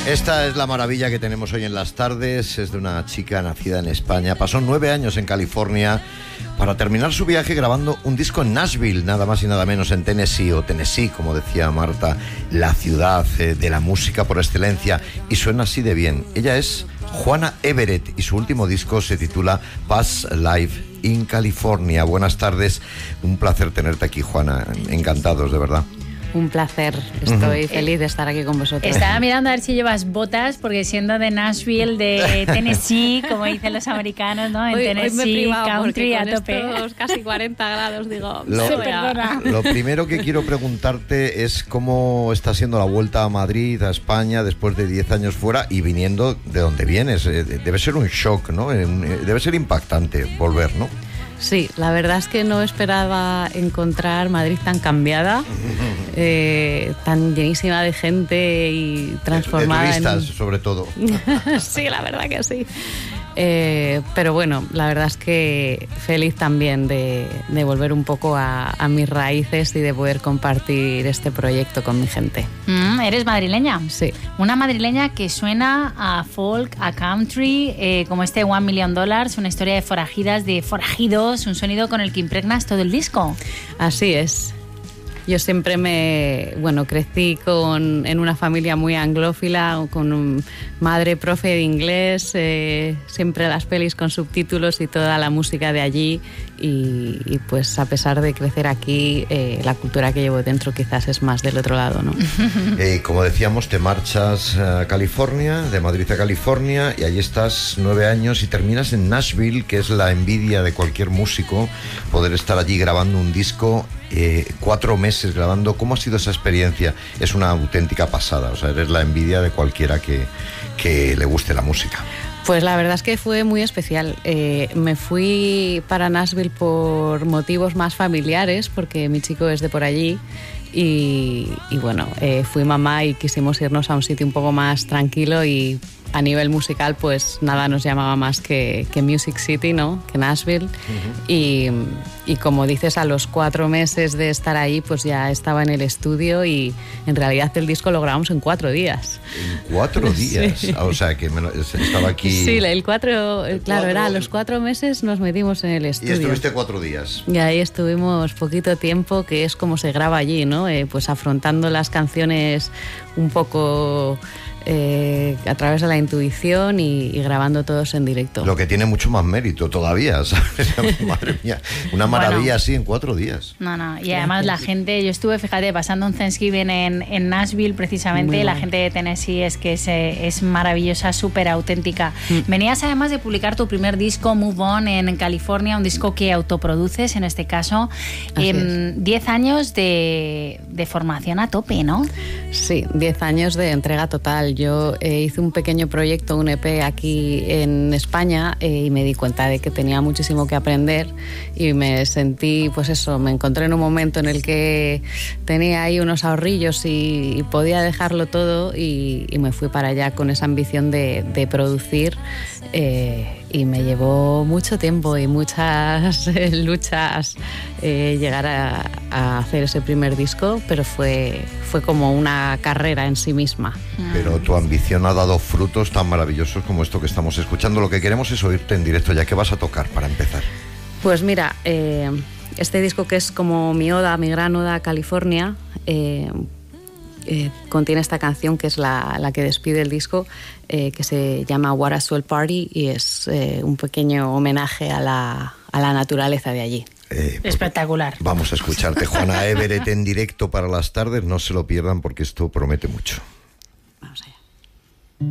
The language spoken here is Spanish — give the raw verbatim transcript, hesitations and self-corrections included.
Esta es la maravilla que tenemos hoy en las tardes. Es de una chica nacida en España. Pasó nueve años en California para terminar su viaje grabando un disco en Nashville, nada más y nada menos, en Tennessee, o Tennessee, como decía Marta, la ciudad eh, de la música por excelencia. Y suena así de bien. Ella es Juana Everett y su último disco se titula Past Life in California. Buenas tardes. Un placer tenerte aquí, Juana. Encantados, de verdad. Un placer, estoy uh-huh. feliz de estar aquí con vosotros. Estaba mirando a ver si llevas botas, porque siendo de Nashville, de Tennessee, como dicen los americanos, ¿no? En hoy, Tennessee, hoy country a tope. Estos casi cuarenta grados, digo, lo, se perdona. Lo primero que quiero preguntarte es cómo está siendo la vuelta a Madrid, a España, después de diez años fuera y viniendo de donde vienes. Debe ser un shock, ¿no? Debe ser impactante volver, ¿no? Sí, la verdad es que no esperaba encontrar Madrid tan cambiada, eh, tan llenísima de gente y transformada. De, de turistas, en... sobre todo. Sí, la verdad que sí. Eh, pero bueno, la verdad es que feliz también de, de volver un poco a, a mis raíces y de poder compartir este proyecto con mi gente. Mm, ¿Eres madrileña? Sí. Una madrileña que suena a folk, a country, eh, como este One Million Dollars, una historia de forajidas, de forajidos, un sonido con el que impregnas todo el disco. Así es. Yo siempre me, bueno, crecí con, en una familia muy anglófila, con un madre profe de inglés, eh, siempre las pelis con subtítulos y toda la música de allí. Y, y pues a pesar de crecer aquí, eh, la cultura que llevo dentro quizás es más del otro lado, ¿no? Eh, como decíamos, te marchas a California, de Madrid a California, y allí estás nueve años y terminas en Nashville, que es la envidia de cualquier músico, poder estar allí grabando un disco. Eh, cuatro meses grabando. ¿Cómo ha sido esa experiencia? Es una auténtica pasada, o sea, eres la envidia de cualquiera que, que le guste la música. Pues la verdad es que fue muy especial. Eh, me fui para Nashville por motivos más familiares, porque mi chico es de por allí. Y, y bueno, eh, fui mamá y quisimos irnos a un sitio un poco más tranquilo, y a nivel musical pues nada nos llamaba más que, que Music City, ¿no? Que Nashville. Uh-huh. y, y como dices, a los cuatro meses de estar ahí pues ya estaba en el estudio, y en realidad el disco lo grabamos en cuatro días. ¿En cuatro días? Sí. O sea, que me lo, estaba aquí... Sí, el cuatro, el claro, cuatro... era a los cuatro meses nos metimos en el estudio. Y estuviste cuatro días. Y ahí estuvimos poquito tiempo, que es como se graba allí, ¿no? Eh, pues afrontando las canciones un poco... Eh, a través de la intuición y, y grabando todos en directo. Lo que tiene mucho más mérito todavía, ¿sabes? Madre mía, una maravilla bueno, así en cuatro días. No, no, y además la gente, yo estuve, fíjate, pasando un Thanksgiving en, en Nashville precisamente, muy la bueno. gente de Tennessee es que es, es maravillosa, súper auténtica. Mm. Venías además de publicar tu primer disco, Move On, en California, un disco que autoproduces en este caso. Eh, diez años de, de formación a tope, ¿no? Sí, diez años de entrega total. Yo eh, hice un pequeño proyecto, un E P aquí en España, eh, y me di cuenta de que tenía muchísimo que aprender, y me sentí, pues eso, me encontré en un momento en el que tenía ahí unos ahorrillos y, y podía dejarlo todo, y, y me fui para allá con esa ambición de, de producir, eh, y me llevó mucho tiempo y muchas eh, luchas eh, llegar a, a hacer ese primer disco, pero fue, fue como una carrera en sí misma. Pero tu ambición ha dado frutos tan maravillosos como esto que estamos escuchando. Lo que queremos es oírte en directo. ¿Ya qué vas a tocar para empezar? Pues mira, eh, este disco, que es como mi oda, mi gran oda a California, eh, Eh, contiene esta canción que es la, la que despide el disco, eh, que se llama What a Swell Party, y es eh, un pequeño homenaje a la, a la naturaleza de allí. Eh, Espectacular. Vamos a escucharte, Juana Everett, en directo para las tardes. No se lo pierdan, porque esto promete mucho.